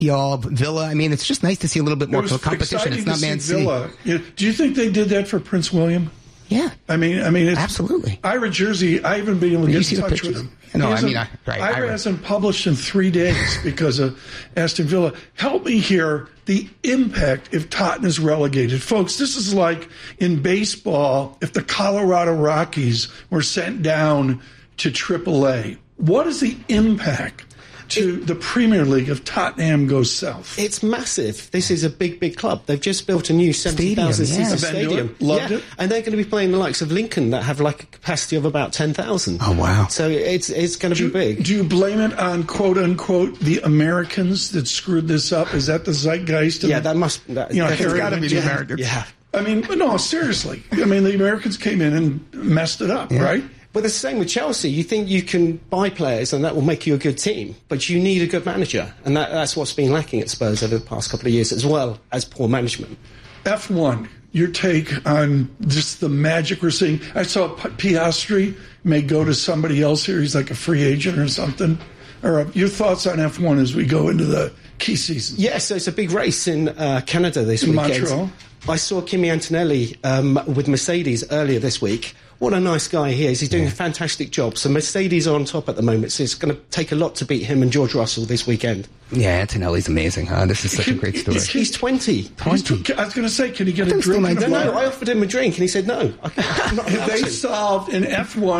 Villa. I mean, it's just nice to see a little bit more competition. It's not Man City. Villa. Do you think they did that for Prince William? Yeah. I mean, it's absolutely. Ira Jersey, I haven't been able to get in touch with him. No, Ira hasn't published in 3 days because of Aston Villa. Help me here. The impact if Tottenham is relegated. Folks, this is like in baseball if the Colorado Rockies were sent down to AAA. What is the impact to the Premier League if Tottenham goes south? It's massive. This is a big club. They've just built a new 70,000 season stadium. Loved it. And they're going to be playing the likes of Lincoln that have like a capacity of about 10,000. Oh, wow. So it's going to be big. Do you blame it on, quote unquote, the Americans that screwed this up? Is that the zeitgeist? That must... it's got to be the Americans. Yeah. I mean, no, seriously. I mean, the Americans came in and messed it up, right? But it's the same with Chelsea. You think you can buy players and that will make you a good team, but you need a good manager. And that's what's been lacking at Spurs over the past couple of years, as well as poor management. F1, your take on just the magic we're seeing. I saw Piastri may go to somebody else here. He's like a free agent or something. Or your thoughts on F1 as we go into the key season? Yes, so it's a big race in Canada this weekend. Montreal. I saw Kimi Antonelli with Mercedes earlier this week. What a nice guy he is. He's doing a fantastic job. So Mercedes are on top at the moment, so it's going to take a lot to beat him and George Russell this weekend. Yeah, Antonelli's amazing, huh? This is such a great story. He's 20. I was going to say, can he get a drink? No, I offered him a drink and he said no. Have they solved, in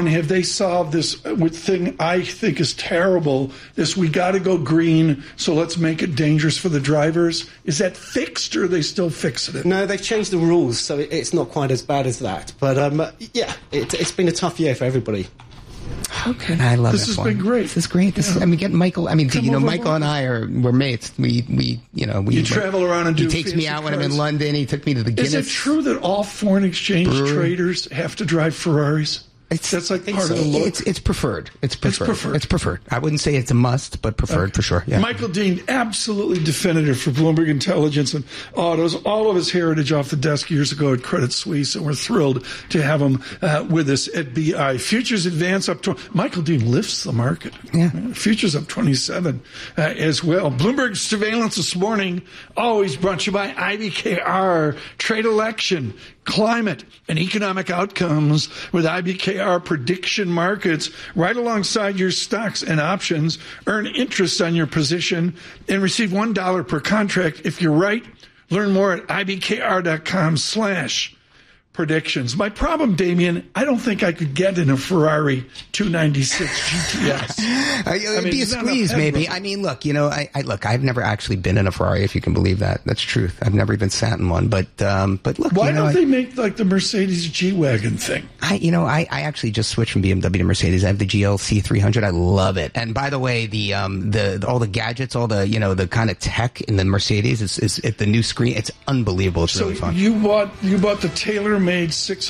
F1, this thing I think is terrible, this we got to go green, so let's make it dangerous for the drivers? Is that fixed or are they still fixing it? No, they've changed the rules, so it's not quite as bad as that. But, it's been a tough year for everybody. Okay, I love this. Has been great. This is great. Michael. I mean, Michael and I we're mates. We travel around and do. He takes me out when I'm in London. He took me to the Guinness. Is it true that all foreign exchange traders have to drive Ferraris? That's like part of the look. It's preferred. It's preferred. I wouldn't say it's a must, but preferred for sure. Yeah. Michael Dean, absolutely definitive for Bloomberg Intelligence and Autos. All of his heritage off the desk years ago at Credit Suisse, and we're thrilled to have him with us at BI. Futures advance up to Michael Dean lifts the market. Yeah. Futures up 27 as well. Bloomberg surveillance this morning, always brought to you by IBKR. Trade election, climate, and economic outcomes with IBKR prediction markets right alongside your stocks and options. Earn interest on your position and receive $1 per contract if you're right. Learn more at ibkr.com/predictions. My problem, Damien, I don't think I could get in a Ferrari 296 GTS. It'd be a squeeze, maybe. I mean, look, I've never actually been in a Ferrari, if you can believe that. That's truth. I've never even sat in one. But look, why don't they make like the Mercedes G-Wagon thing? I actually just switched from BMW to Mercedes. I have the GLC 300. I love it. And by the way, the all the gadgets, all the the kind of tech in the Mercedes is the new screen. It's unbelievable. It's really fun. You bought the tailor-made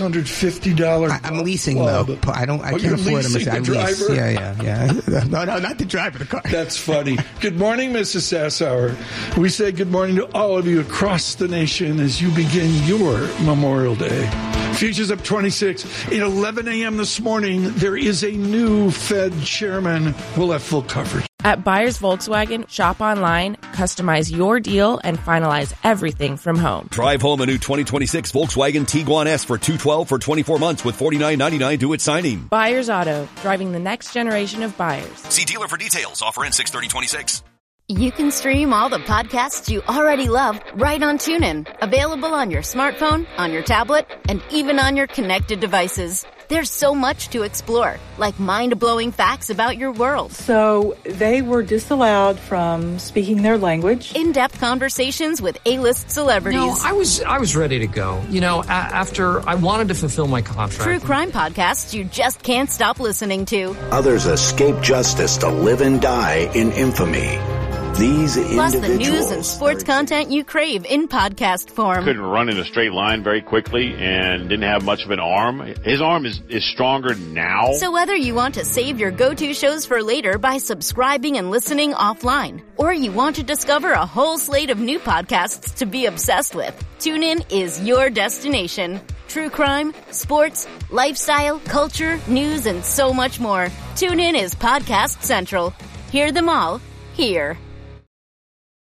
$650. I'm leasing though. I can't afford a Mercedes. I lease. Yeah. No, not the driver. The car. That's funny. Good morning, Mrs. Sassower. We say good morning to all of you across the nation as you begin your Memorial Day. Futures up 26. At 11 a.m. this morning, there is a new Fed chairman. We'll have full coverage. At Buyers Volkswagen, shop online, customize your deal, and finalize everything from home. Drive home a new 2026 Volkswagen Tiguan S for $212 for 24 months with $49.99 due at signing. Buyers Auto, driving the next generation of buyers. See dealer for details. Offer ends 6/30/26. You can stream all the podcasts you already love right on TuneIn. Available on your smartphone, on your tablet, and even on your connected devices. There's so much to explore, like mind-blowing facts about your world. So they were disallowed from speaking their language. In-depth conversations with A-list celebrities. No, I was ready to go. After I wanted to fulfill my contract. True crime podcasts you just can't stop listening to. Others escape justice to live and die in infamy. These plus the news and sports content you crave in podcast form. Couldn't run in a straight line very quickly and didn't have much of an arm. His arm is stronger now. So whether you want to save your go-to shows for later by subscribing and listening offline, or you want to discover a whole slate of new podcasts to be obsessed with, TuneIn is your destination. True crime, sports, lifestyle, culture, news, and so much more. TuneIn is Podcast Central. Hear them all here.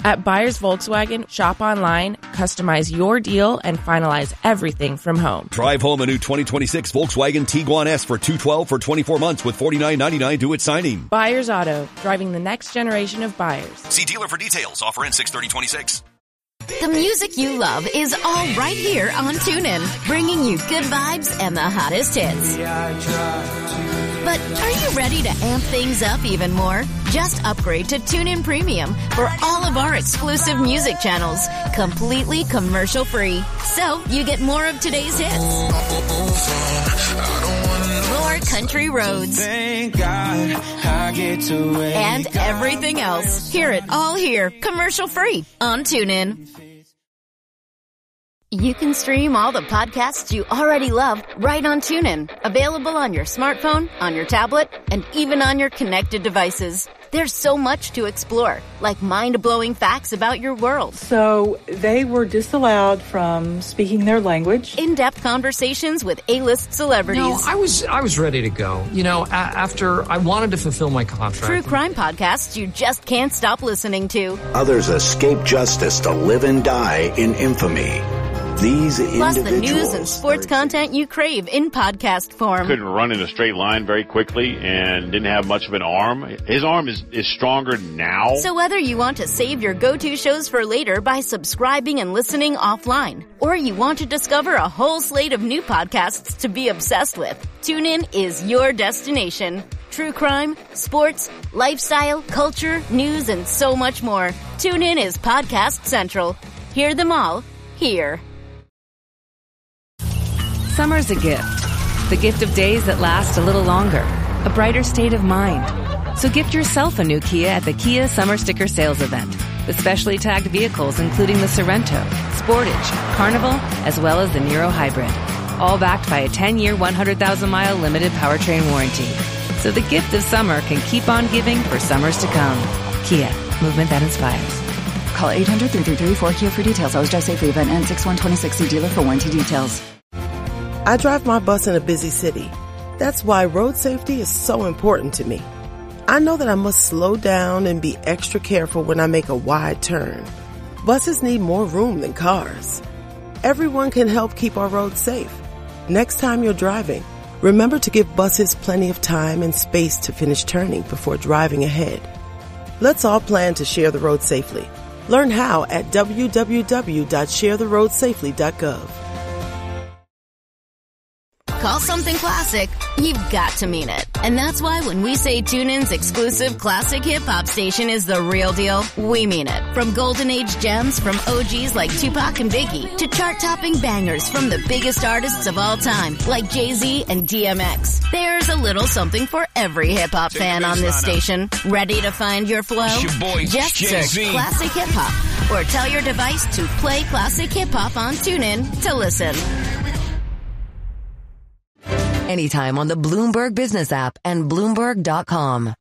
At Buyers Volkswagen, shop online, customize your deal, and finalize everything from home. Drive home a new 2026 Volkswagen Tiguan S for $212 for 24 months with $49.99 due at signing. Buyers Auto, driving the next generation of buyers. See dealer for details. Offer ends 6/30/26. The music you love is all right here on TuneIn, bringing you good vibes and the hottest hits. But are you ready to amp things up even more? Just upgrade to TuneIn Premium for all of our exclusive music channels, completely commercial-free. So you get more of today's hits, more country roads, thank God I get to and everything else. Hear it all here, commercial-free on TuneIn. You can stream all the podcasts you already love right on TuneIn. Available on your smartphone, on your tablet, and even on your connected devices. There's so much to explore, like mind-blowing facts about your world. So they were disallowed from speaking their language. In-depth conversations with A-list celebrities. No, I was ready to go. You know, after I wanted to fulfill my contract. True crime podcasts you just can't stop listening to. Others escape justice to live and die in infamy. These plus the news and sports content you crave in podcast form. Couldn't run in a straight line very quickly and didn't have much of an arm. His arm is stronger now. So whether you want to save your go-to shows for later by subscribing and listening offline, or you want to discover a whole slate of new podcasts to be obsessed with, TuneIn is your destination. True crime, sports, lifestyle, culture, news, and so much more. TuneIn is Podcast Central. Hear them all here. Summer's a gift. The gift of days that last a little longer. A brighter state of mind. So gift yourself a new Kia at the Kia Summer Sticker Sales Event. With specially tagged vehicles including the Sorrento, Sportage, Carnival, as well as the Niro Hybrid. All backed by a 10-year, 100,000-mile limited powertrain warranty. So the gift of summer can keep on giving for summers to come. Kia, movement that inspires. Call 800-333-4KIA for details. Always drive safely. Event ends 6/1/26. See dealer for warranty details. I drive my bus in a busy city. That's why road safety is so important to me. I know that I must slow down and be extra careful when I make a wide turn. Buses need more room than cars. Everyone can help keep our roads safe. Next time you're driving, remember to give buses plenty of time and space to finish turning before driving ahead. Let's all plan to share the road safely. Learn how at www.sharetheroadsafely.gov. Call something classic, you've got to mean it. And that's why when we say TuneIn's exclusive classic hip-hop station is the real deal, we mean it. From golden age gems from OGs like Tupac and Biggie to chart-topping bangers from the biggest artists of all time like Jay-Z and DMX. There's a little something for every hip-hop fan on this station. Ready to find your flow? Just search Classic Hip-Hop or tell your device to play Classic Hip-Hop on TuneIn to listen. Anytime on the Bloomberg Business app and Bloomberg.com.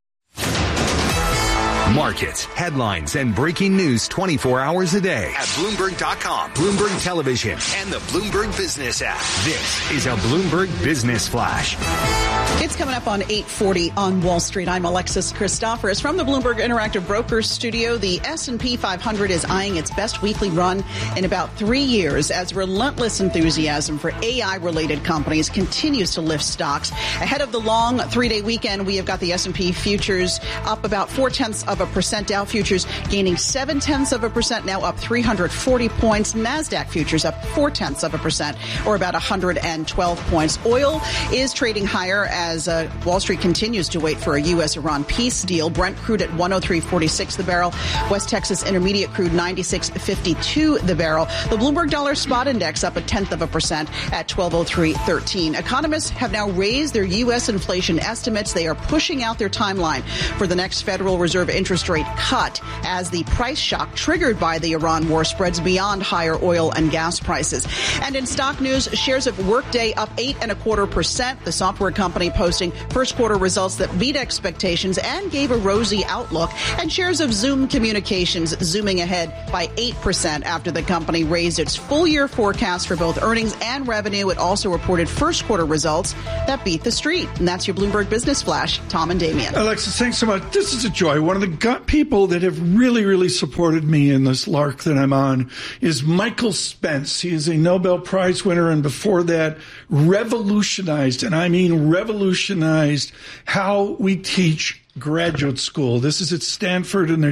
Markets, headlines, and breaking news 24 hours a day at Bloomberg.com, Bloomberg Television, and the Bloomberg Business app. This is a Bloomberg Business Flash. It's coming up on 8:40 on Wall Street. I'm Alexis Christoforous from the Bloomberg Interactive Brokers studio. The S&P 500 is eyeing its best weekly run in about 3 years as relentless enthusiasm for AI-related companies continues to lift stocks. Ahead of the long 3-day weekend, we have got the S&P futures up about 0.4%. Dow futures gaining 0.7%, now up 340 points. NASDAQ futures up 0.4%, or about 112 points. Oil is trading higher as Wall Street continues to wait for a U.S.-Iran peace deal. Brent crude at 103.46 the barrel. West Texas Intermediate crude 96.52 the barrel. The Bloomberg Dollar Spot Index up 0.1% at 1203.13. Economists have now raised their U.S. inflation estimates. They are pushing out their timeline for the next Federal Reserve interest rate cut as the price shock triggered by the Iran war spreads beyond higher oil and gas prices. And in stock news, shares of Workday up 8.25%. The software company posting first quarter results that beat expectations and gave a rosy outlook. And shares of Zoom Communications zooming ahead by 8% after the company raised its full year forecast for both earnings and revenue. It also reported first quarter results that beat the street. And that's your Bloomberg Business Flash. Tom and Damian. Alexis, thanks so much. This is a joy. One of the got people that have really, really supported me in this lark that I'm on is Michael Spence. He is a Nobel Prize winner, and before that, revolutionized, and I mean revolutionized, how we teach graduate school. This is at Stanford in their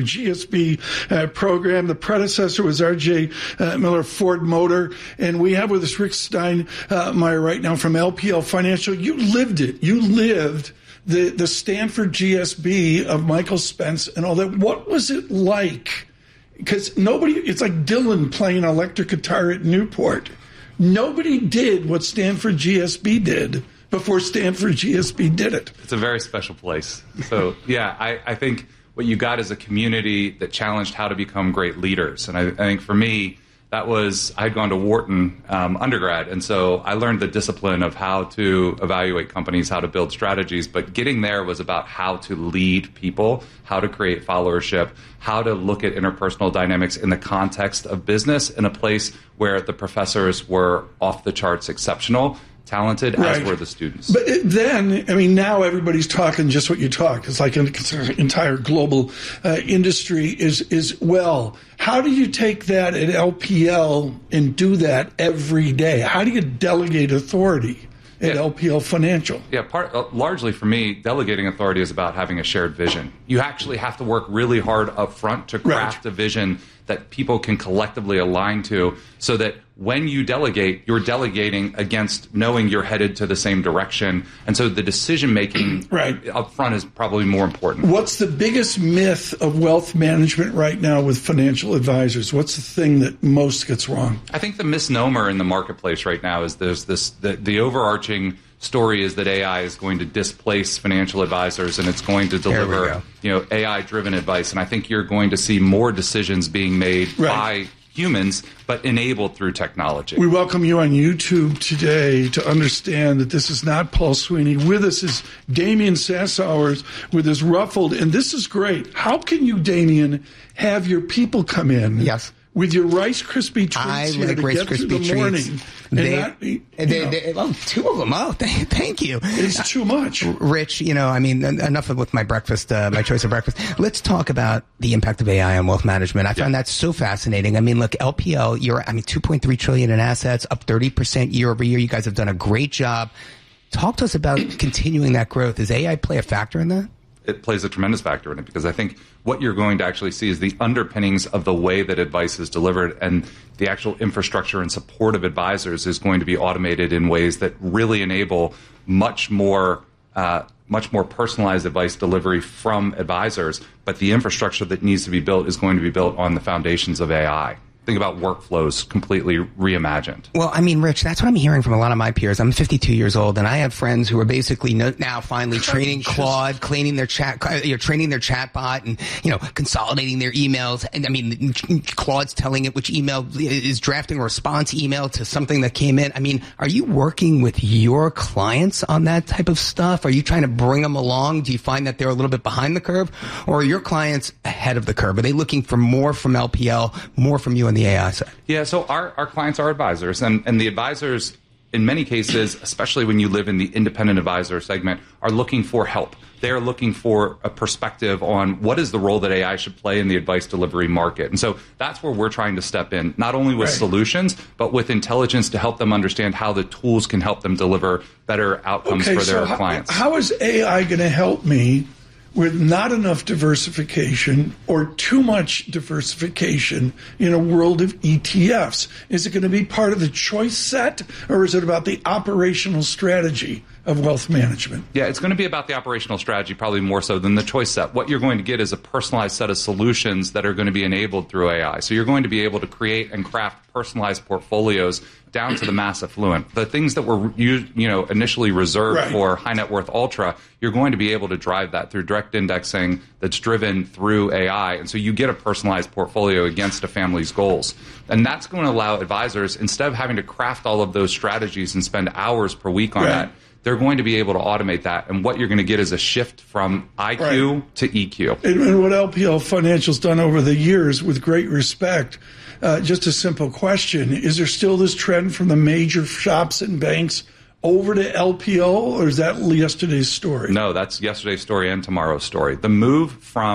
GSB program. The predecessor was R.J. Miller Ford Motor. And we have with us Rick Steinmeier right now from LPL Financial. You lived it. You lived the Stanford GSB of Michael Spence and all that. What was it like? Because it's like Dylan playing electric guitar at Newport. Nobody did what Stanford GSB did before Stanford GSB did it. It's a very special place. So, yeah, I think what you got is a community that challenged how to become great leaders. And I think for me, that was, I'd gone to Wharton undergrad, and so I learned the discipline of how to evaluate companies, how to build strategies, but getting there was about how to lead people, how to create followership, how to look at interpersonal dynamics in the context of business in a place where the professors were off the charts exceptional, talented, as were the students. But now everybody's talking just what you talk. It's like an entire global industry is well. How do you take that at LPL and do that every day? How do you delegate authority at LPL Financial? Yeah, largely for me, delegating authority is about having a shared vision. You actually have to work really hard up front to craft a vision that people can collectively align to, so that when you delegate, you're delegating against knowing you're headed to the same direction. And so the decision-making up front is probably more important. What's the biggest myth of wealth management right now with financial advisors? What's the thing that most gets wrong? I think the misnomer in the marketplace right now is there's the overarching story is that AI is going to displace financial advisors and it's going to deliver, AI-driven advice. And I think you're going to see more decisions being made by humans, but enabled through technology. We welcome you on YouTube today to understand that this is not Paul Sweeney. With us is Damian Sassower with his Ruffled, and this is great. How can you, Damian, have your people come in? Yes. With your Rice Krispie treats I here like to Rice get Krispie through the morning. Two of them. Oh, thank you. It's too much. Rich, enough with my breakfast, my choice of breakfast. Let's talk about the impact of AI on wealth management. I found that so fascinating. I mean, look, LPL, $2.3 trillion in assets, up 30% year over year. You guys have done a great job. Talk to us about continuing that growth. Does AI play a factor in that? It plays a tremendous factor in it, because I think what you're going to actually see is the underpinnings of the way that advice is delivered, and the actual infrastructure and support of advisors is going to be automated in ways that really enable much more personalized advice delivery from advisors. But the infrastructure that needs to be built is going to be built on the foundations of AI. Think about workflows completely reimagined. Well, Rich, that's what I'm hearing from a lot of my peers. I'm 52 years old, and I have friends who are basically now finally training Claude, training their chatbot, and consolidating their emails. And Claude's telling it which email is drafting a response email to something that came in. Are you working with your clients on that type of stuff? Are you trying to bring them along? Do you find that they're a little bit behind the curve, or are your clients ahead of the curve? Are they looking for more from LPL, more from you on the AI side? Yeah, so our clients are advisors, and the advisors, in many cases, especially when you live in the independent advisor segment, are looking for help. They're looking for a perspective on what is the role that AI should play in the advice delivery market. And so that's where we're trying to step in, not only with solutions, but with intelligence to help them understand how the tools can help them deliver better outcomes for their clients. How is AI going to help me with not enough diversification or too much diversification in a world of ETFs? Is it going to be part of the choice set, or is it about the operational strategy of wealth management? Yeah, it's going to be about the operational strategy, probably more so than the choice set. What you're going to get is a personalized set of solutions that are going to be enabled through AI. So you're going to be able to create and craft personalized portfolios down to the mass affluent. The things that were initially reserved for high net worth ultra, you're going to be able to drive that through direct indexing that's driven through AI. And so you get a personalized portfolio against a family's goals. And that's going to allow advisors, instead of having to craft all of those strategies and spend hours per week on that, they're going to be able to automate that. And what you're going to get is a shift from IQ to EQ. And what LPL Financial's done over the years, with great respect, just a simple question, is there still this trend from the major shops and banks over to LPL, or is that yesterday's story? No, that's yesterday's story and tomorrow's story. The move from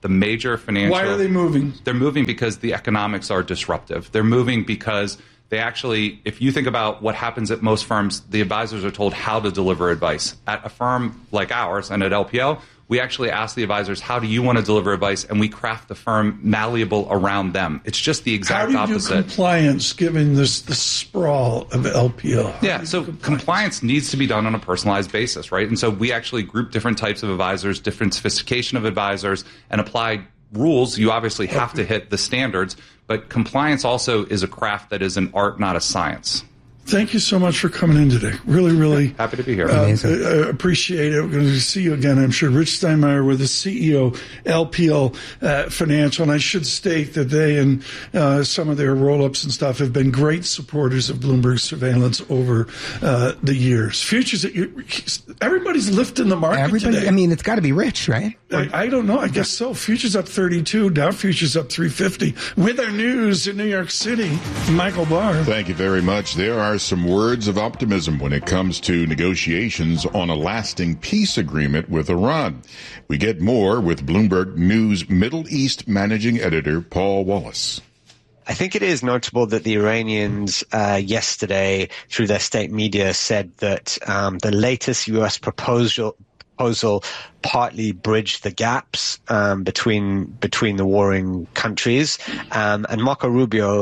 the major financial... Why are they moving? They're moving because the economics are disruptive. They're moving because they actually, if you think about what happens at most firms, the advisors are told how to deliver advice. At a firm like ours and at LPL, we actually ask the advisors, how do you want to deliver advice? And we craft the firm malleable around them. It's just the exact opposite. How do you do compliance given the sprawl of LPL? Yeah, so compliance needs to be done on a personalized basis, right? And so we actually group different types of advisors, different sophistication of advisors, and apply rules. You obviously have to hit the standards, but compliance also is a craft that is an art, not a science. Thank you so much for coming in today. Really, really happy to be here. I appreciate it. We're going to see you again, I'm sure. Rich Steinmeier with the CEO, LPL Financial. And I should state that they and some of their roll-ups and stuff have been great supporters of Bloomberg Surveillance over the years. Futures, everybody's lifting the market today. I mean, it's got to be rich, right? I don't know. I guess so. Futures up 32. Dow Futures up 350. With our news in New York City, Michael Barr. Thank you very much. There are some words of optimism when it comes to negotiations on a lasting peace agreement with Iran. We get more with Bloomberg News Middle East Managing Editor Paul Wallace. I think it is notable that the Iranians yesterday, through their state media, said that the latest U.S. proposal partly bridged the gaps between the warring countries. And Marco Rubio,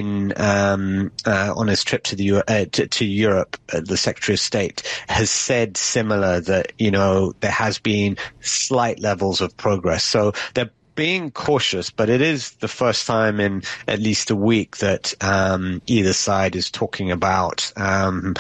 on his trip to Europe, the Secretary of State, has said similar that there has been slight levels of progress. So they're being cautious, but it is the first time in at least a week that either side is talking about Iran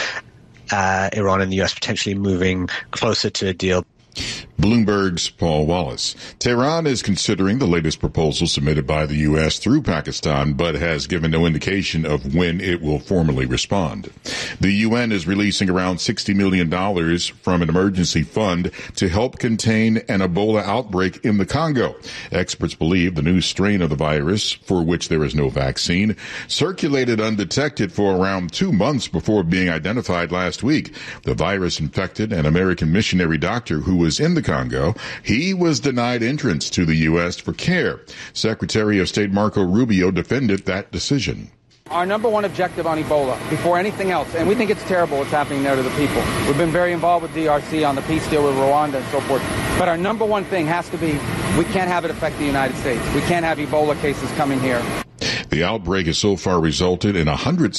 and the U.S. potentially moving closer to a deal. Bloomberg's Paul Wallace. Tehran is considering the latest proposal submitted by the U.S. through Pakistan, but has given no indication of when it will formally respond. The UN is releasing around $60 million from an emergency fund to help contain an Ebola outbreak in the Congo. Experts believe the new strain of the virus, for which there is no vaccine, circulated undetected for around 2 months before being identified last week. The virus infected an American missionary doctor who was in the Congo. He was denied entrance to the U.S. for care. Secretary of State Marco Rubio defended that decision. Our number one objective on Ebola, before anything else, and we think it's terrible what's happening there to the people. We've been very involved with DRC on the peace deal with Rwanda and so forth. But our number one thing has to be, we can't have it affect the United States. We can't have Ebola cases coming here. The outbreak has so far resulted in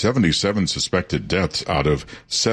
177 suspected deaths out of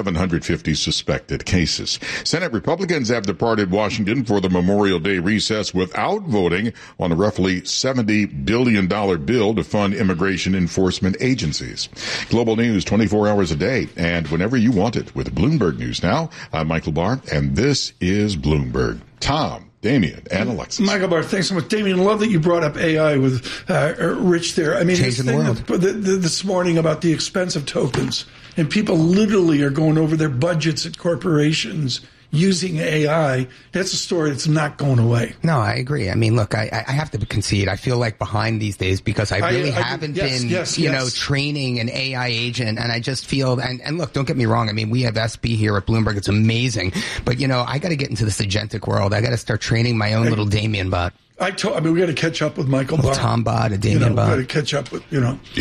750 suspected cases. Senate Republicans have departed Washington for the Memorial Day recess without voting on a roughly $70 billion bill to fund immigration enforcement agencies. Global news 24 hours a day and whenever you want it with Bloomberg News Now. I'm Michael Barr, and this is Bloomberg. Tom, Damien, and Alexis. Michael Barr, thanks so much. Damien, love that you brought up AI with Rich there. I mean, changing the world. This morning about the expensive tokens, and people literally are going over their budgets at corporations using AI. That's a story that's not going away. No, I agree. I mean, look, I have to concede. I feel like behind these days because I really haven't been, training an AI agent. And I just feel, and look, don't get me wrong. I mean, we have SB here at Bloomberg. It's amazing. But, I got to get into this agentic world. I got to start training my own little Damien bot. we got to catch up with Michael Barr. Tom Bot, a Damien Bot. We got to catch up with,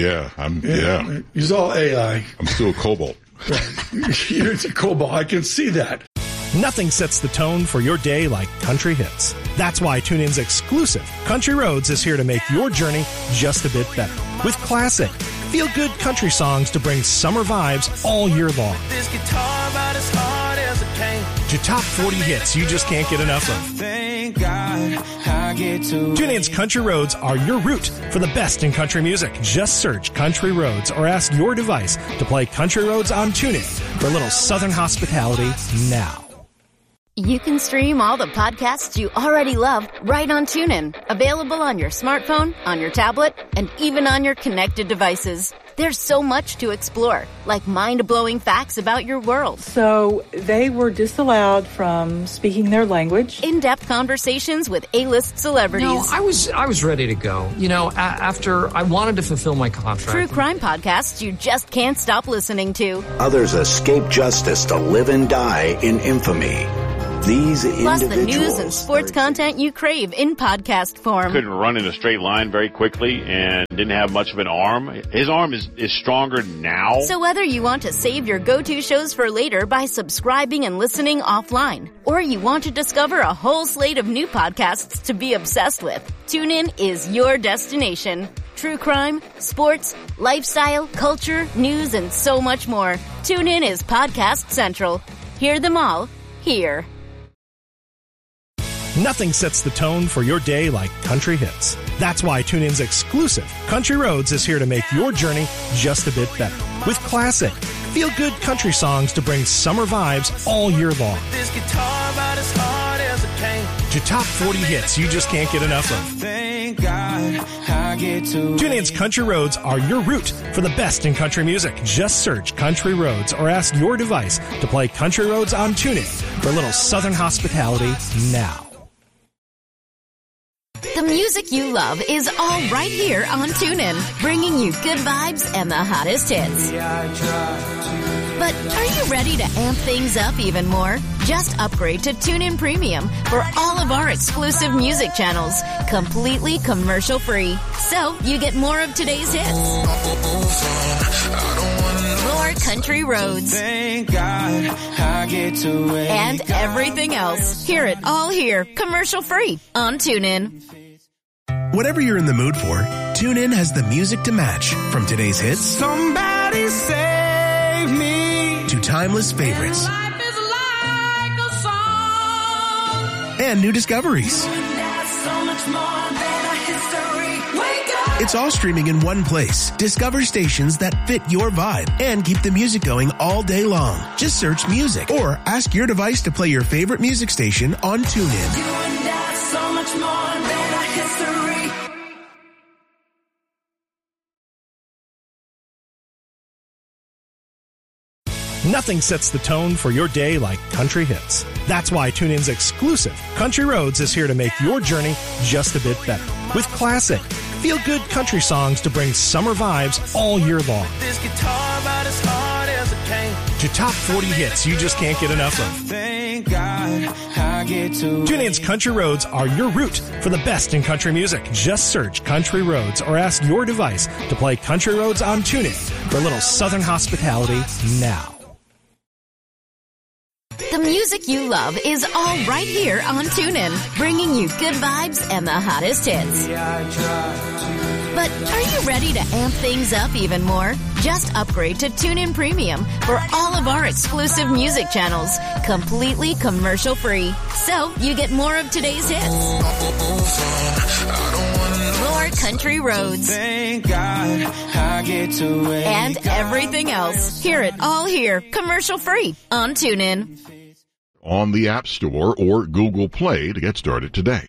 Yeah, He's all AI. I'm still Cobalt. You're a Cobalt. I can see that. Nothing sets the tone for your day like country hits. That's why TuneIn's exclusive Country Roads is here to make your journey just a bit better. With classic, feel-good country songs to bring summer vibes all year long. This guitar about as hard as it came. To top 40 hits you just can't get enough of. Thank God I get to. TuneIn's Country Roads are your route for the best in country music. Just search Country Roads or ask your device to play Country Roads on TuneIn for a little Southern hospitality now. You can stream all the podcasts you already love right on TuneIn. Available on your smartphone, on your tablet, and even on your connected devices. There's so much to explore, like mind-blowing facts about your world. So they were disallowed from speaking their language. In-depth conversations with A-list celebrities. No, I was ready to go. After I wanted to fulfill my contract. True crime podcasts you just can't stop listening to. Others escape justice to live and die in infamy. These Plus the news and individuals sports content you crave in podcast form. Couldn't run in a straight line very quickly and didn't have much of an arm. His arm is stronger now. So whether you want to save your go-to shows for later by subscribing and listening offline, or you want to discover a whole slate of new podcasts to be obsessed with, TuneIn is your destination. True crime, sports, lifestyle, culture, news, and so much more. TuneIn is Podcast Central. Hear them all here. Nothing sets the tone for your day like country hits. That's why TuneIn's exclusive Country Roads is here to make your journey just a bit better. With classic, feel-good country songs to bring summer vibes all year long. This guitar about as hard as it came. To top 40 hits you just can't get enough of. Thank God I get to. TuneIn's Country Roads are your route for the best in country music. Just search Country Roads or ask your device to play Country Roads on TuneIn for a little southern hospitality now. The music you love is all right here on TuneIn, bringing you good vibes and the hottest hits. But are you ready to amp things up even more? Just upgrade to TuneIn Premium for all of our exclusive music channels, completely commercial-free. So you get more of today's hits. More country roads. Thank God I get to wake and everything else. Hear it all here, commercial-free on TuneIn. Whatever you're in the mood for, TuneIn has the music to match. From today's hits, somebody save me, to timeless favorites, life is like a song, and new discoveries. So much more than a history. Wake up. It's all streaming in one place. Discover stations that fit your vibe and keep the music going all day long. Just search music or ask your device to play your favorite music station on TuneIn. You and I, so much more than a history. Nothing sets the tone for your day like country hits. That's why TuneIn's exclusive Country Roads is here to make your journey just a bit better. With classic, feel-good country songs to bring summer vibes all year long. This guitar about as hard as it came. To top 40 hits you just can't get enough of. Thank God I get to. TuneIn's Country Roads are your route for the best in country music. Just search Country Roads or ask your device to play Country Roads on TuneIn for a little southern hospitality now. The music you love is all right here on TuneIn, bringing you good vibes and the hottest hits. But are you ready to amp things up even more? Just upgrade to TuneIn Premium for all of our exclusive music channels, completely commercial-free. So you get more of today's hits. More country roads. Thank God I get to wake and everything else. Hear it all here, commercial-free on TuneIn. On the App Store or Google Play to get started today.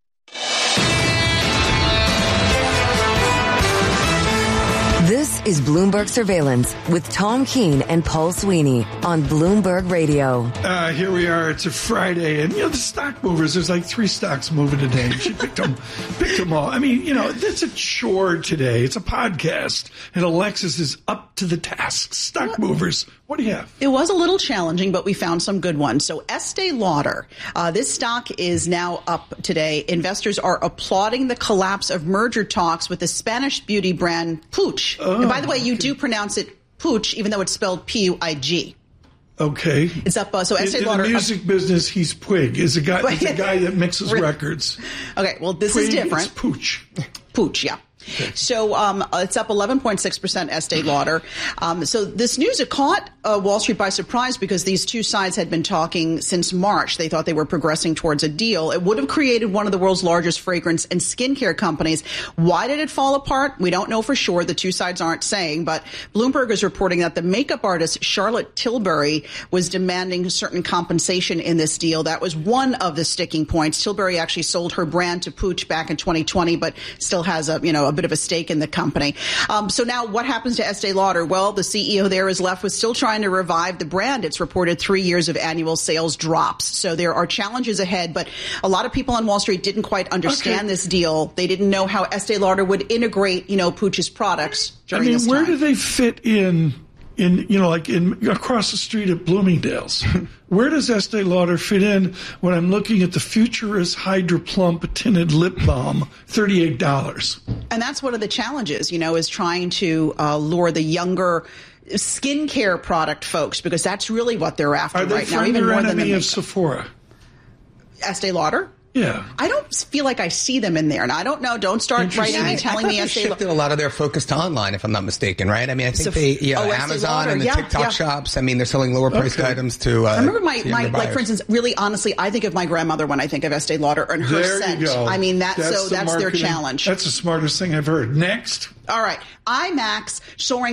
This is Bloomberg Surveillance with Tom Keene and Paul Sweeney on Bloomberg Radio. Here we are. It's a Friday, and the stock movers. There's like 3 stocks moving today. She picked them all. I mean, it's a chore today. It's a podcast, and Alexis is up to the task. Stock movers. What do you have? It was a little challenging, but we found some good ones. So Estee Lauder, this stock is now up today. Investors are applauding the collapse of merger talks with the Spanish beauty brand Puig. Oh, and by the way, you do pronounce it Puig, even though it's spelled Puig. Okay. It's up. So Estee Lauder. In the music business, he's Puig. It's a guy that mixes records. Okay. Well, this Puig is different. It's Puig. Puig, yeah. Okay. So it's up 11.6%, Estee Lauder. So this news, it caught Wall Street by surprise because these two sides had been talking since March. They thought they were progressing towards a deal. It would have created one of the world's largest fragrance and skincare companies. Why did it fall apart? We don't know for sure. The two sides aren't saying, but Bloomberg is reporting that the makeup artist Charlotte Tilbury was demanding certain compensation in this deal. That was one of the sticking points. Tilbury actually sold her brand to Puig back in 2020, but still has a bit of a stake in the company. So now what happens to Estee Lauder? Well, the CEO there is left with still trying to revive the brand. It's reported 3 years of annual sales drops. So there are challenges ahead, but a lot of people on Wall Street didn't quite understand this deal. They didn't know how Estee Lauder would integrate, Puig's products during this time. Where do they fit in across the street at Bloomingdale's. Where does Estee Lauder fit in when I'm looking at the Futurist Hydra Plump tinted lip balm, $38? And that's one of the challenges, is trying to lure the younger skincare product folks, because that's really what they're after right now, even more than the of Sephora. Estee Lauder? Yeah. I don't feel like I see them in there. And I don't know. Don't start writing me telling me they shifted a lot of their focus to online, if I'm not mistaken, right? I mean, I think Amazon and the TikTok shops, I mean, they're selling lower priced items to I remember my for instance, really honestly, I think of my grandmother when I think of Estee Lauder and her scent. I mean, that's their challenge. That's the smartest thing I've heard. Next. All right. IMAX soaring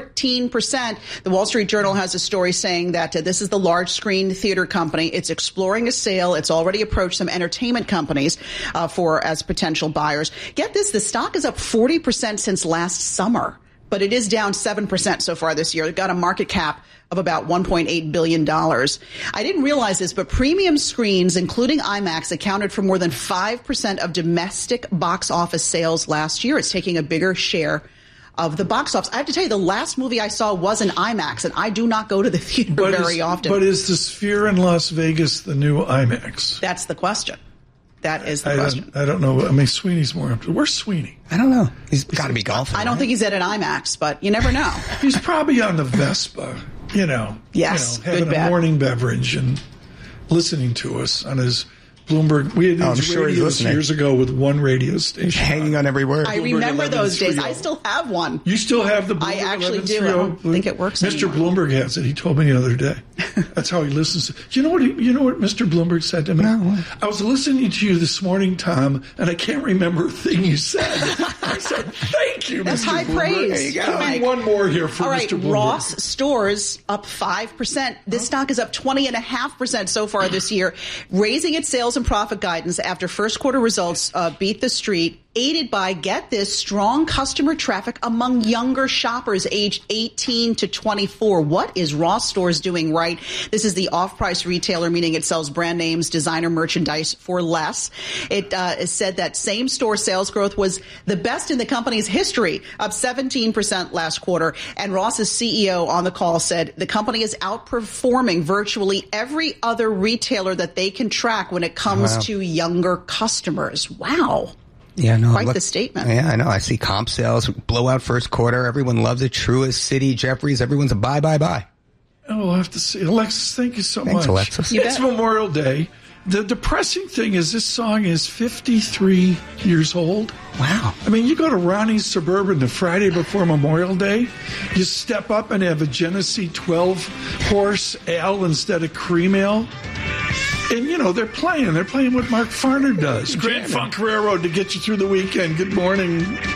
14%. The Wall Street Journal has a story saying that this is the large screen theater company. It's exploring a sale. It's already approached some entertainment companies as potential buyers. Get this, the stock is up 40% since last summer, but it is down 7% so far this year. It got a market cap of about $1.8 billion. I didn't realize this, but premium screens, including IMAX, accounted for more than 5% of domestic box office sales last year. It's taking a bigger share of the box office. I have to tell you, the last movie I saw was an IMAX, and I do not go to the theater very often. But is the Sphere in Las Vegas the new IMAX? That's the question. That is the question. I don't know. I mean, Sweeney's more up to. Where's Sweeney? I don't know. He's got to be golfing. I don't think he's at an IMAX, but you never know. He's probably on the Vespa, Yes, having a morning beverage and listening to us on his Bloomberg. We had these radios years ago with one radio station. Hanging on every word. I remember those days. I still have one. You still have the Bloomberg? I actually do. I don't think it works Mr. anymore. Bloomberg has it. He told me the other day. That's how he listens. You know what Mr. Bloomberg said to me? No. I was listening to you this morning, Tom, and I can't remember a thing you said. I said, thank you, That's Mr. high Bloomberg. praise. There you go. Give me one more here for Mr. Bloomberg. Ross Stores up 5%. This stock is up 20.5% so far this year, raising its sales and profit guidance after first quarter results beat the street, aided by, get this, strong customer traffic among younger shoppers aged 18 to 24. What is Ross Stores doing right? This is the off-price retailer, meaning it sells brand names, designer merchandise for less. It is said that same-store sales growth was the best in the company's history, up 17% last quarter. And Ross's CEO on the call said the company is outperforming virtually every other retailer that they can track when it comes to younger customers. Wow. Yeah, no. Quite the statement. Yeah, I know. I see comp sales, blowout first quarter. Everyone loves it. Truist, Citi, Jeffries. Everyone's a buy. Oh, we'll have to see. Alexis, thank you so Thanks, much. Alexis. It's Memorial Day. The depressing thing is this song is 53 years old. Wow. I mean, you go to Ronnie's Suburban the Friday before Memorial Day, you step up and have a Genesee 12-horse ale instead of cream ale. And, they're playing what Mark Farner does. Grand Funk Railroad to get you through the weekend. Good morning.